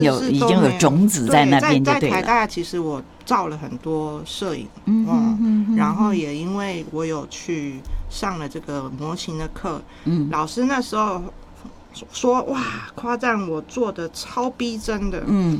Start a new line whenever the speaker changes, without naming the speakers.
已经有种子在那边就对了。
在台大其实我照了很多摄影，然后也因为我有去上了这个模型的课，老师那时候说哇，夸赞我做的超逼真的，